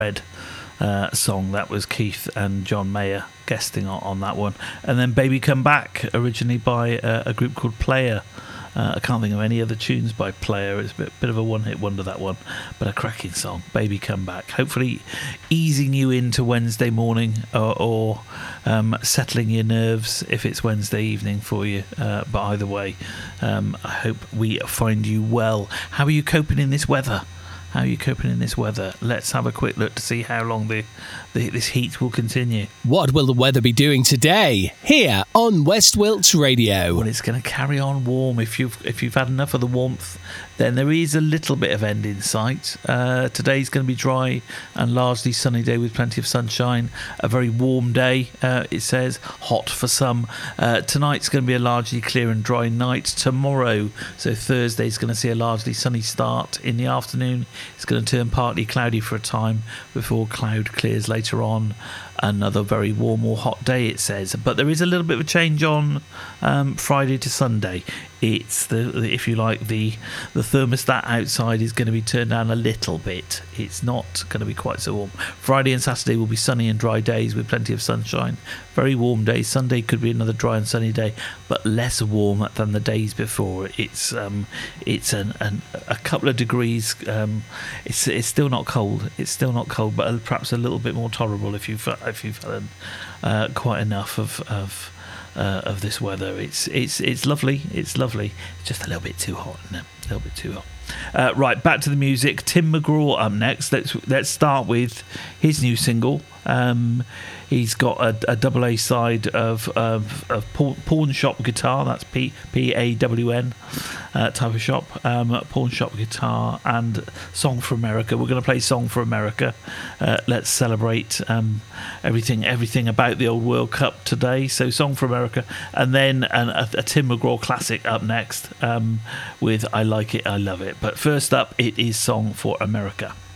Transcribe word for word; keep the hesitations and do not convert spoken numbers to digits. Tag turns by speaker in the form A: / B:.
A: Red uh, song. That was Keith and John Mayer guesting on, on that one. And then Baby Come Back, originally by uh, a group called Player. Uh, I can't think of any other tunes by Player. It's a bit, bit of a one-hit wonder, that one, but a cracking song. Baby Come Back. Hopefully easing you into Wednesday morning, or, or um, settling your nerves if it's Wednesday evening for you. Uh, but either way, um, I hope we find you well. How are you coping in this weather? How are you coping in this weather? Let's have a quick look to see how long the, the this heat will continue.
B: What will the weather be doing today here on West Wilts Radio?
A: Well, it's going to carry on warm. If you've if you've had enough of the warmth, then there is a little bit of end in sight. Uh, today's going to be dry and largely sunny day with plenty of sunshine. A very warm day, uh, it says. Hot for some. Uh, tonight's going to be a largely clear and dry night. Tomorrow, so Thursday's going to see a largely sunny start in the afternoon. It's going to turn partly cloudy for a time before cloud clears later on. Another very warm or hot day, it says. But there is a little bit of a change on um, Friday to Sunday. It's the, if you like, the the thermostat outside is going to be turned down a little bit. It's not going to be quite so warm. Friday and Saturday will be sunny and dry days with plenty of sunshine. Very warm days. Sunday could be another dry and sunny day, but less warm than the days before. It's um, it's an, an, a couple of degrees. Um, it's it's still not cold. It's still not cold, but perhaps a little bit more tolerable if you've if you've had uh, quite enough of. of Uh, of this weather. It's it's it's lovely. It's lovely. It's just a little bit too hot, isn't it? A little bit too hot. Uh, right, back to the music. Tim McGraw up next. Let's let's start with his new single. Um, he's got a, a double A side of of, of Pawn Shop Guitar. That's P P A W N uh, type of shop. Um, Pawn Shop Guitar and Song for America. We're going to play Song for America. Uh, let's celebrate um, everything everything about the old World Cup today. So Song for America, and then an, a, a Tim McGraw classic up next um, with I Like It, I Love It. But first up, it is Song for America.